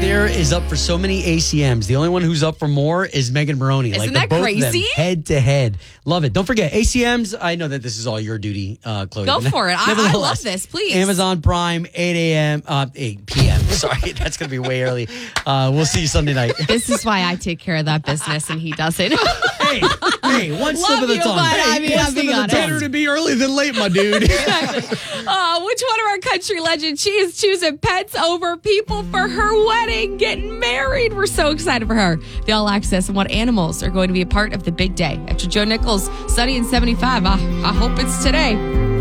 there is up for so many ACMs. The only one who's up for more is Megan Maroney. Isn't that crazy? Head to head. Love it. Don't forget, ACMs, I know that this is all your duty, Chloe. Go for it. I love this, please. Amazon Prime, 8 p.m. Sorry, that's going to be way early. We'll see you Sunday night. This is why I take care of that business and he doesn't. Hey, one slip of the tongue. I'm being honest. Better to be early than late, my dude. Exactly. Which one of our country legends? She is choosing pets over people for her wedding, getting married. We're so excited for her. The All Access and what animals are going to be a part of the big day. After Joe Nichols, Sunny and 75. I hope it's today.